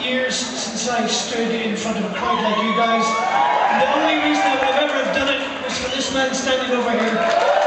years since I stood in front of a crowd like you guys. And the only reason I would have ever have done it was for this man standing over here.